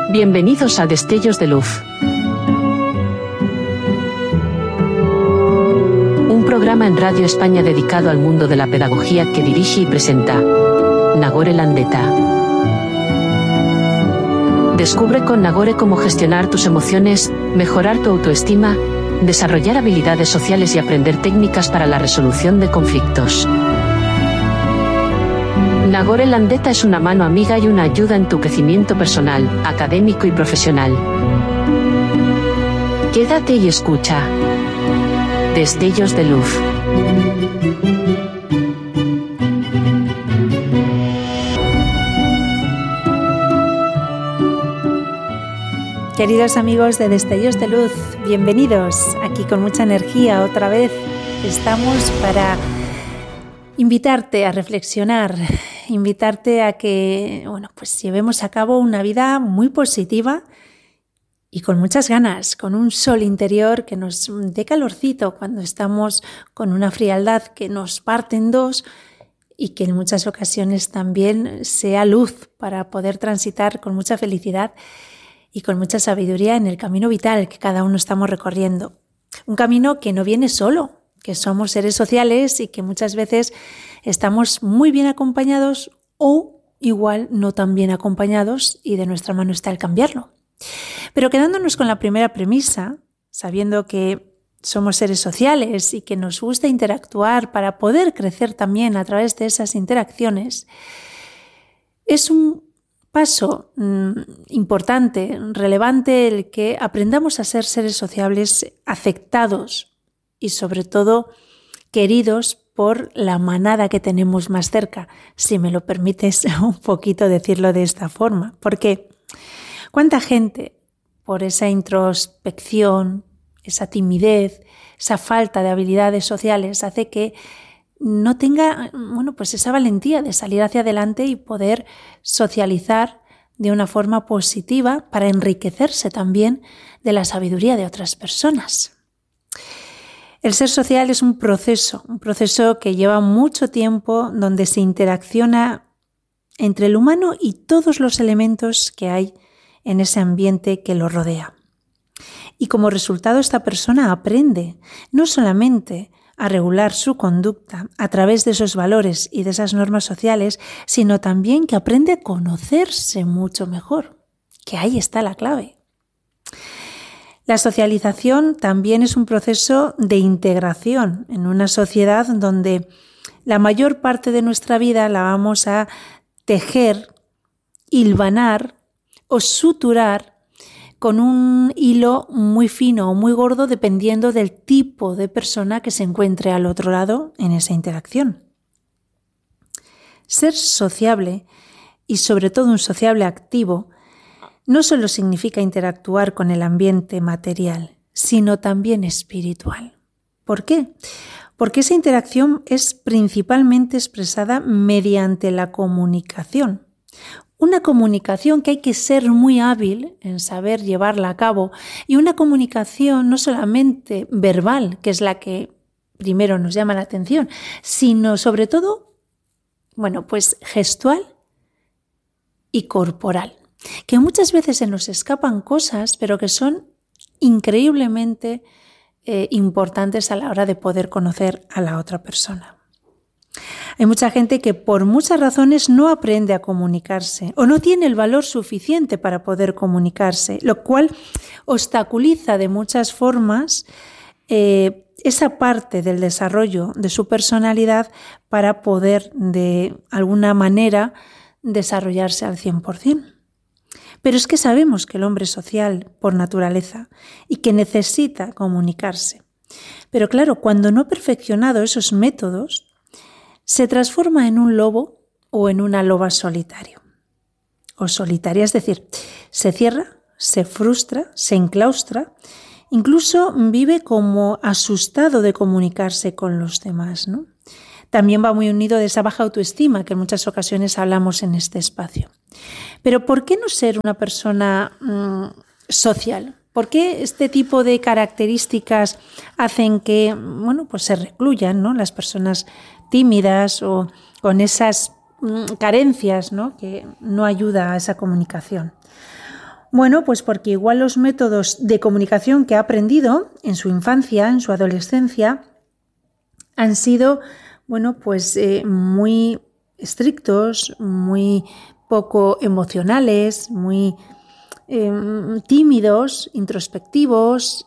Bienvenidos a Destellos de Luz. Un programa en Radio España dedicado al mundo de la pedagogía que dirige y presenta Nagore Landeta. Descubre con Nagore cómo gestionar tus emociones, mejorar tu autoestima, desarrollar habilidades sociales y aprender técnicas para la resolución de conflictos. Nagore Landeta es una mano amiga y una ayuda en tu crecimiento personal, académico y profesional. Quédate y escucha. Destellos de Luz. Queridos amigos de Destellos de Luz, bienvenidos. Aquí con mucha energía otra vez estamos para invitarte a reflexionar, invitarte a que, pues llevemos a cabo una vida muy positiva y con muchas ganas, con un sol interior que nos dé calorcito cuando estamos con una frialdad que nos parte en dos y que en muchas ocasiones también sea luz para poder transitar con mucha felicidad y con mucha sabiduría en el camino vital que cada uno estamos recorriendo. Un camino que no viene solo, que somos seres sociales y que muchas veces estamos muy bien acompañados o igual no tan bien acompañados y de nuestra mano está el cambiarlo. Pero quedándonos con la primera premisa, sabiendo que somos seres sociales y que nos gusta interactuar para poder crecer también a través de esas interacciones, es un paso importante, relevante, el que aprendamos a ser seres sociables aceptados y sobre todo queridos por la manada que tenemos más cerca, si me lo permites un poquito decirlo de esta forma. Porque cuánta gente, por esa introspección, esa timidez, esa falta de habilidades sociales, hace que no tenga pues esa valentía de salir hacia adelante y poder socializar de una forma positiva para enriquecerse también de la sabiduría de otras personas. El ser social es un proceso que lleva mucho tiempo, donde se interacciona entre el humano y todos los elementos que hay en ese ambiente que lo rodea. Y como resultado, esta persona aprende no solamente a regular su conducta a través de esos valores y de esas normas sociales, sino también que aprende a conocerse mucho mejor, que ahí está la clave. La socialización también es un proceso de integración en una sociedad donde la mayor parte de nuestra vida la vamos a tejer, hilvanar o suturar con un hilo muy fino o muy gordo dependiendo del tipo de persona que se encuentre al otro lado en esa interacción. Ser sociable y sobre todo un sociable activo no solo significa interactuar con el ambiente material, sino también espiritual. ¿Por qué? Porque esa interacción es principalmente expresada mediante la comunicación. Una comunicación que hay que ser muy hábil en saber llevarla a cabo y una comunicación no solamente verbal, que es la que primero nos llama la atención, sino sobre todo, pues gestual y corporal. Que muchas veces se nos escapan cosas, pero que son increíblemente importantes a la hora de poder conocer a la otra persona. Hay mucha gente que por muchas razones no aprende a comunicarse o no tiene el valor suficiente para poder comunicarse, lo cual obstaculiza de muchas formas esa parte del desarrollo de su personalidad para poder de alguna manera desarrollarse al 100%. Pero es que sabemos que el hombre es social por naturaleza y que necesita comunicarse. Pero claro, cuando no ha perfeccionado esos métodos, se transforma en un lobo o en una loba solitaria, es decir, se cierra, se frustra, se enclaustra, incluso vive como asustado de comunicarse con los demás, ¿no? También va muy unido de esa baja autoestima que en muchas ocasiones hablamos en este espacio. Pero ¿por qué no ser una persona social? ¿Por qué este tipo de características hacen que se recluyan, ¿no?, las personas tímidas o con esas carencias, ¿no?, que no ayuda a esa comunicación? Bueno, pues porque igual los métodos de comunicación que ha aprendido en su infancia, en su adolescencia, han sido, muy estrictos, muy poco emocionales, muy tímidos, introspectivos,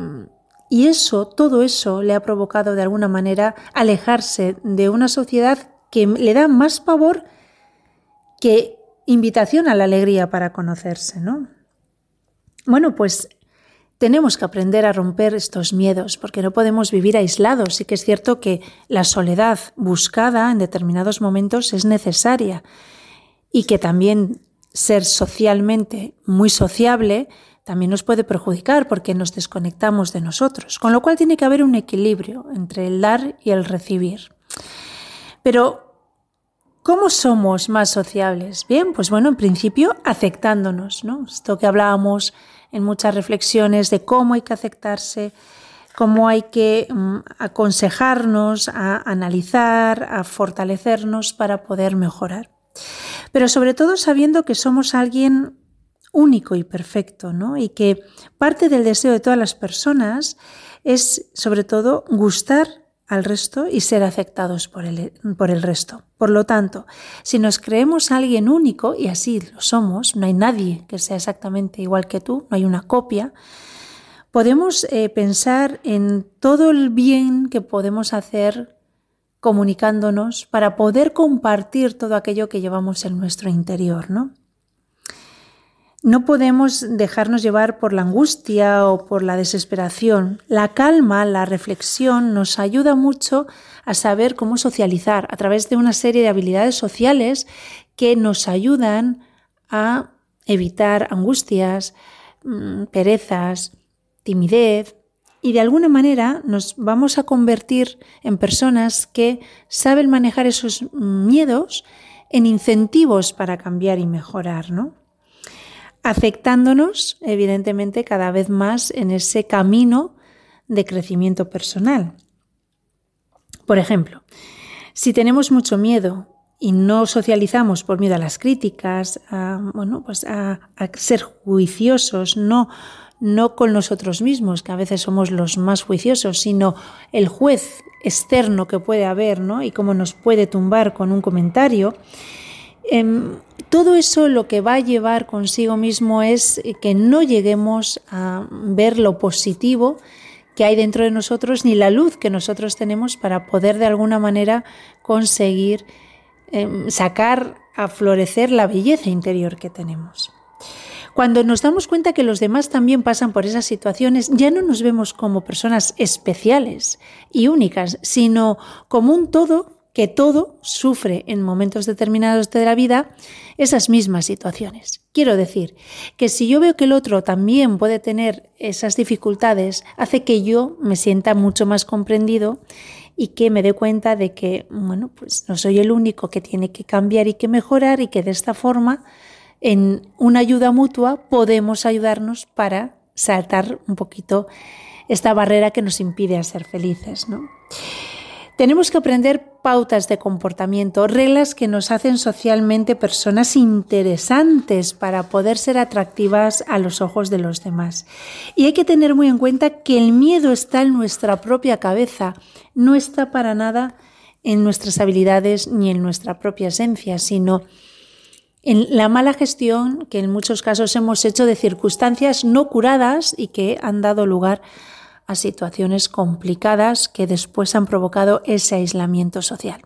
y todo eso le ha provocado de alguna manera alejarse de una sociedad que le da más pavor que invitación a la alegría para conocerse, ¿no? Bueno, pues tenemos que aprender a romper estos miedos porque no podemos vivir aislados. Sí que es cierto que la soledad buscada en determinados momentos es necesaria y que también ser socialmente muy sociable también nos puede perjudicar porque nos desconectamos de nosotros. Con lo cual tiene que haber un equilibrio entre el dar y el recibir. Pero ¿cómo somos más sociables? Bien, pues bueno, en principio aceptándonos, ¿no? Esto que hablábamos en muchas reflexiones de cómo hay que aceptarse, cómo hay que aconsejarnos, a analizar, a fortalecernos para poder mejorar. Pero sobre todo sabiendo que somos alguien único y perfecto, ¿no? Y que parte del deseo de todas las personas es sobre todo gustar al resto y ser aceptados por el resto. Por lo tanto, si nos creemos alguien único, y así lo somos, no hay nadie que sea exactamente igual que tú, no hay una copia, podemos pensar en todo el bien que podemos hacer comunicándonos para poder compartir todo aquello que llevamos en nuestro interior, ¿no? No podemos dejarnos llevar por la angustia o por la desesperación. La calma, la reflexión nos ayuda mucho a saber cómo socializar a través de una serie de habilidades sociales que nos ayudan a evitar angustias, perezas, timidez, y de alguna manera nos vamos a convertir en personas que saben manejar esos miedos en incentivos para cambiar y mejorar, ¿no? Afectándonos, evidentemente, cada vez más en ese camino de crecimiento personal. Por ejemplo, si tenemos mucho miedo y no socializamos por miedo a las críticas, a ser juiciosos, no con nosotros mismos, que a veces somos los más juiciosos, sino el juez externo que puede haber, ¿no? Y cómo nos puede tumbar con un comentario. Todo eso lo que va a llevar consigo mismo es que no lleguemos a ver lo positivo que hay dentro de nosotros ni la luz que nosotros tenemos para poder de alguna manera conseguir sacar a florecer la belleza interior que tenemos. Cuando nos damos cuenta que los demás también pasan por esas situaciones, ya no nos vemos como personas especiales y únicas, sino como un todo que todo sufre en momentos determinados de la vida esas mismas situaciones. Quiero decir que si yo veo que el otro también puede tener esas dificultades, hace que yo me sienta mucho más comprendido y que me dé cuenta de que, pues no soy el único que tiene que cambiar y que mejorar y que de esta forma, en una ayuda mutua, podemos ayudarnos para saltar un poquito esta barrera que nos impide ser felices, ¿no? Tenemos que aprender pautas de comportamiento, reglas que nos hacen socialmente personas interesantes para poder ser atractivas a los ojos de los demás. Y hay que tener muy en cuenta que el miedo está en nuestra propia cabeza, no está para nada en nuestras habilidades ni en nuestra propia esencia, sino en la mala gestión que en muchos casos hemos hecho de circunstancias no curadas y que han dado lugar a situaciones complicadas que después han provocado ese aislamiento social.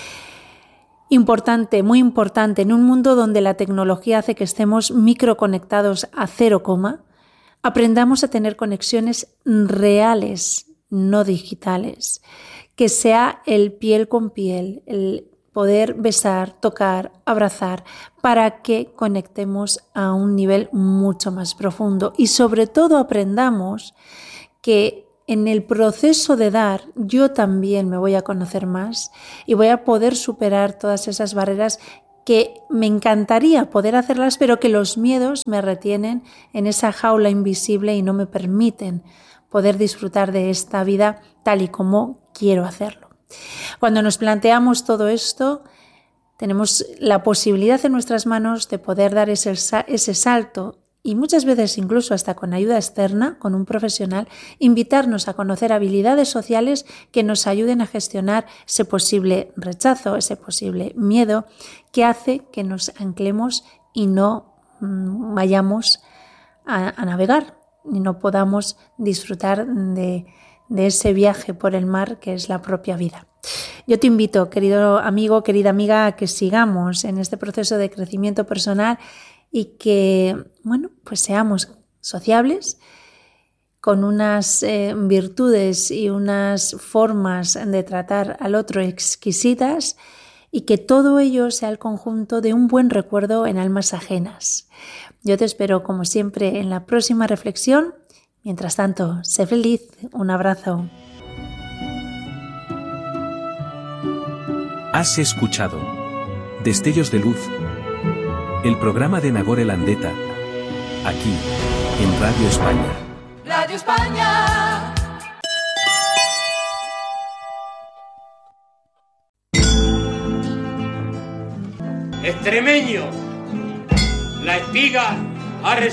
Importante, muy importante, en un mundo donde la tecnología hace que estemos microconectados a 0, aprendamos a tener conexiones reales, no digitales, que sea el piel con piel, el poder besar, tocar, abrazar, para que conectemos a un nivel mucho más profundo y sobre todo aprendamos que en el proceso de dar yo también me voy a conocer más y voy a poder superar todas esas barreras que me encantaría poder hacerlas, pero que los miedos me retienen en esa jaula invisible y no me permiten poder disfrutar de esta vida tal y como quiero hacerlo. Cuando nos planteamos todo esto, tenemos la posibilidad en nuestras manos de poder dar ese salto y muchas veces incluso hasta con ayuda externa, con un profesional, invitarnos a conocer habilidades sociales que nos ayuden a gestionar ese posible rechazo, ese posible miedo que hace que nos anclemos y no vayamos a navegar y no podamos disfrutar de ese viaje por el mar que es la propia vida. Yo te invito, querido amigo, querida amiga, a que sigamos en este proceso de crecimiento personal y que, pues seamos sociables, con unas virtudes y unas formas de tratar al otro exquisitas, y que todo ello sea el conjunto de un buen recuerdo en almas ajenas. Yo te espero, como siempre, en la próxima reflexión. Mientras tanto, sé feliz. Un abrazo. Has escuchado Destellos de Luz, el programa de Nagore Landeta, aquí, en Radio España. Radio España. Extremeño, la espiga ha